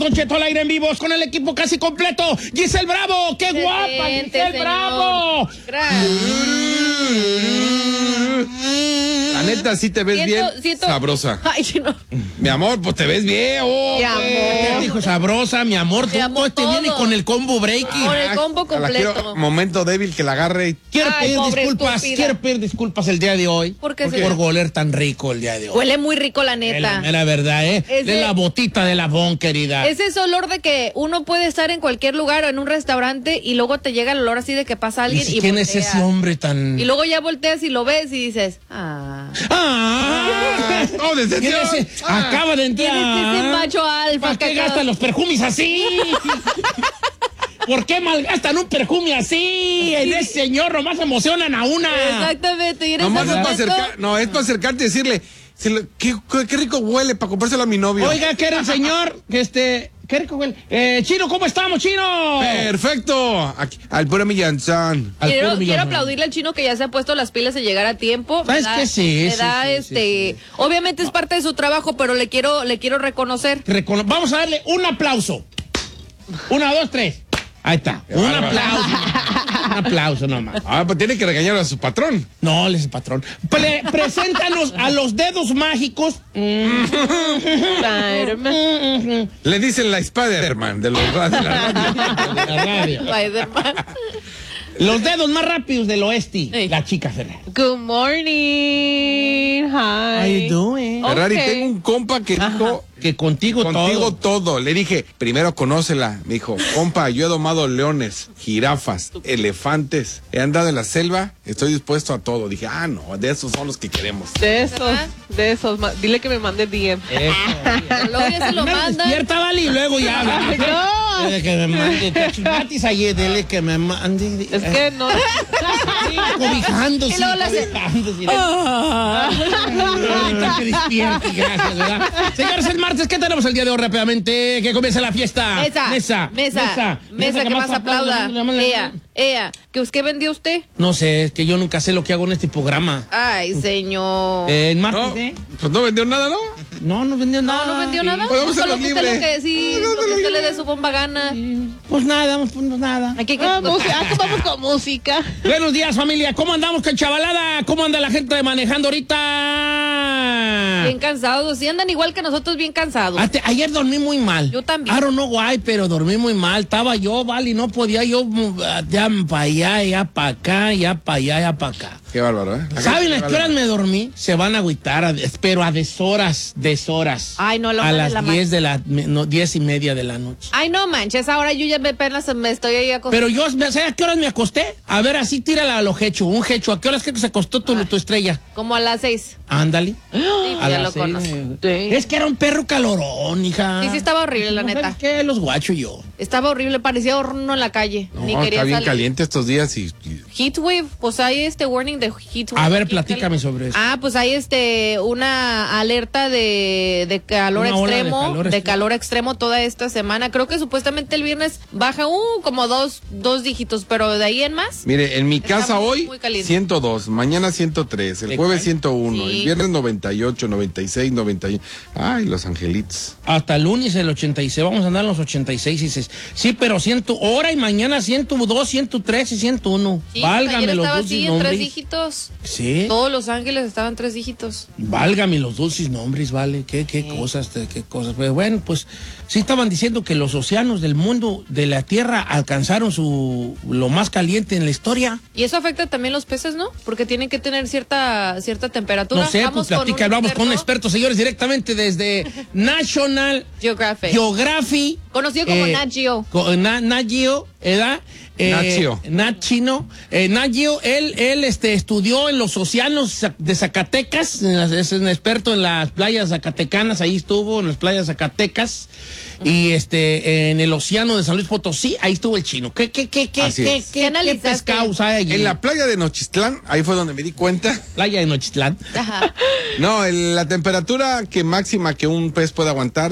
Don Cheto al aire en vivos con el equipo casi completo. Giselle Bravo, qué guapa, Giselle Bravo. La neta, sí te ves bien sabrosa. Ay, no. Mi amor, pues te ves bien. Mi amor. ¿Qué dijo sabrosa, mi amor? Todo este viene con el combo breaking. Con el combo completo. Momento débil que la agarre. Quiero pedir disculpas el día de hoy. ¿Por qué? Por oler tan rico el día de hoy. Huele muy rico, la neta. Es la verdad, de la botita de la Bon, querida. Es ese olor de que uno puede estar en cualquier lugar o en un restaurante y luego te llega el olor así de que pasa alguien y ¿quién es ese hombre tan...? Y luego ya volteas y lo ves y dices, ¡Oh, decepción! Acaba de entrar. ¿Quién es ese macho alfa? ¿Para qué gastan los perfumes así? ¿Por qué malgastan un perfume así? Ese señor nomás emocionan a una. Exactamente. Nomás es para acercarte y decirle, qué rico huele para comprárselo a mi novio. Oiga, ¿qué era el señor? Qué rico huele. Chino, ¿cómo estamos, Chino? Perfecto. Aquí, al puro Millanzán. Quiero aplaudirle al Chino que ya se ha puesto las pilas de llegar a tiempo. ¿Sabes qué? Sí. Obviamente es parte de su trabajo, pero le quiero reconocer. Vamos a darle un aplauso. 1, 2, 3. Ahí está. Un aplauso. Un aplauso nomás. Pues tiene que regañar a su patrón. No, él es el patrón. Preséntanos a los dedos mágicos. Spider-Man. Le dicen la Spider-Man de la radio. Spider-Man. Los dedos más rápidos del oeste. Sí. La chica Ferrari. Good morning. Hi. How you doing? Ferrari, Okay. tengo un compa que dijo que contigo todo. Le dije, primero conócela. Me dijo, compa, yo he domado leones, jirafas, elefantes. He andado en la selva, estoy dispuesto a todo. Dije, no, de esos son los que queremos. De esos. Dile que me mande DM. Luego ya se lo manda. Despierta, vale, y luego ya habla. No. Dile que me mande. Gratis ayer, dile que me mande. Es que no. Cobijándose. Y luego le hace- Que despierte, gracias, ¿verdad? Señores, el martes, ¿qué tenemos el día de hoy rápidamente? Que comience la fiesta. Mesa, que más aplauda. Ea, ¿qué vendió usted? No sé, es que yo nunca sé lo que hago en este programa. Ay, señor. En martes, No, pues no vendió nada, ¿no? No vendió nada. No vendió nada. Podemos Solo hacerlo que usted libre. lo que sí, lo que usted le dé su bomba gana. Pues nada. Aquí Vamos con música. Buenos días, familia. ¿Cómo andamos con chavalada? ¿Cómo anda la gente manejando ahorita? bien cansados. Sí andan igual que nosotros, bien cansados. Ayer dormí muy mal. Yo también. I don't know why, pero dormí muy mal. Estaba yo, y no podía yo ya para allá, ya para acá, ya para allá, ya para acá. Qué bárbaro, ¿eh? ¿Saben a qué horas me dormí? Se van a agüitar, pero a deshoras. Ay, no, a las 10:30 de la noche. Ay, no manches, ahora yo ya apenas me estoy ahí acostando. Pero yo, ¿sabes a qué horas me acosté? A ver, así tírala a lo hecho, un hecho. ¿A qué horas que se acostó tu estrella? Como a las 6. Ándale. Sí, A ya las lo 6. conozco. Es que era un perro calorón, hija. Sí, estaba horrible, la neta. ¿Sabes qué? Los guacho yo. Estaba horrible, parecía horno en la calle. No, Ni quería está bien salir. caliente estos días y Heatwave, pues hay warning de heatwave. A ver, platícame sobre eso. Pues hay una alerta de calor Una ola de extremo, calor calor extremo toda esta semana. Creo que supuestamente el viernes baja como dos dígitos, pero de ahí en más. mire, en mi Está casa muy, hoy muy caliente. 102, mañana 103, el ¿De jueves cuál? 101, Sí. el viernes 98, 96, 91. Ay, los angelitos. Hasta el lunes el 86, vamos a andar en los 86 y 6. Sí, pero 100, ahora y mañana 102, 103 y 101. Sí, Válgame ayer los estaba dulces así en 3 nombres. dígitos. Sí. Todos Los Ángeles estaban 3 dígitos. Válgame los dulces nombres, vale. Qué cosas. Pero bueno, pues sí estaban diciendo que los océanos del mundo, de la Tierra, alcanzaron lo más caliente en la historia. Y eso afecta también los peces, ¿no? Porque tienen que tener cierta temperatura. No sé, Vamos pues platica, hablamos con un experto. experto, señores, directamente desde National Geography. Conocido como Nat Geo. Nat Geo, ¿verdad? Nat Chino. Nat Geo, él estudió en los océanos de Zacatecas, es un experto en las playas zacatecanas, ahí estuvo, en las playas zacatecas, y en el océano de San Luis Potosí, ahí estuvo el Chino. ¿Qué analizaste? pescados hay allí? En la playa de Nochistlán, ahí fue donde me di cuenta. Playa de Nochitlán. Ajá. No, la temperatura máxima que un pez puede aguantar